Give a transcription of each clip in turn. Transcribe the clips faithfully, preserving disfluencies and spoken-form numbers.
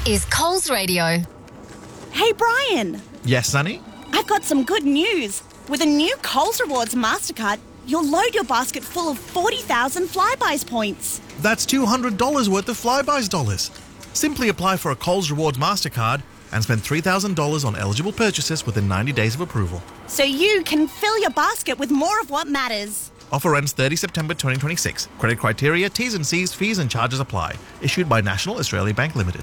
is Coles Radio. Hey, Brian. Yes, Sonny? I've got some good news. With a new Coles Rewards MasterCard, you'll load your basket full of forty thousand Flybuys points. That's two hundred dollars worth of Flybuys dollars. Simply apply for a Coles Rewards MasterCard and spend three thousand dollars on eligible purchases within ninety days of approval. So you can fill your basket with more of what matters. Offer ends thirtieth September twenty twenty-six. Credit criteria, T's and C's, fees and charges apply. Issued by National Australia Bank Limited.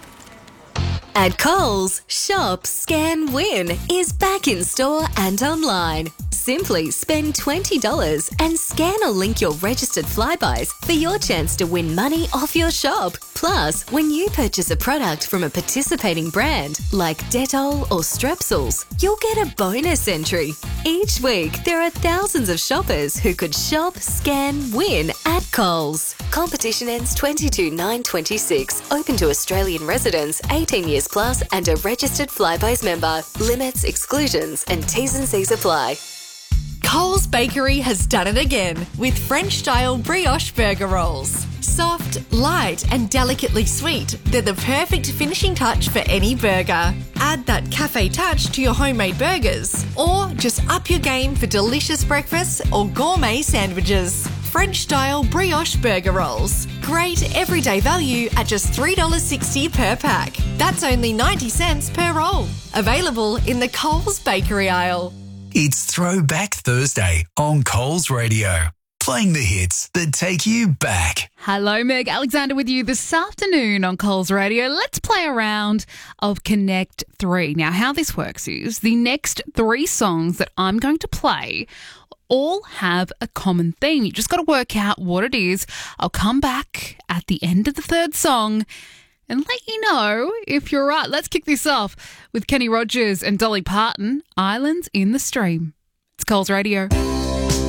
At Coles, Shop, Scan, Win is back in store and online. Simply spend twenty dollars and scan or link your registered Flybuys for your chance to win money off your shop. Plus, when you purchase a product from a participating brand like Dettol or Strepsils, you'll get a bonus entry. Each week, there are thousands of shoppers who could shop, scan, win at Coles. Competition ends twenty-two nine twenty-six. Open to Australian residents, eighteen years plus and a registered Flybuys member. Limits, exclusions and T's and C's apply. Coles Bakery has done it again with French-style brioche burger rolls. Soft, light and delicately sweet, they're the perfect finishing touch for any burger. Add that cafe touch to your homemade burgers or just up your game for delicious breakfasts or gourmet sandwiches. French-style brioche burger rolls. Great everyday value at just three dollars sixty per pack. That's only ninety cents per roll. Available in the Coles Bakery aisle. It's Throwback Thursday on Coles Radio, playing the hits that take you back. Hello, Meg Alexander with you this afternoon on Coles Radio. Let's play a round of Connect three. Now, how this works is the next three songs that I'm going to play all have a common theme. You just got to work out what it is. I'll come back at the end of the third song and let you know if you're right. Let's kick this off with Kenny Rogers and Dolly Parton, Islands in the Stream. It's Coles Radio.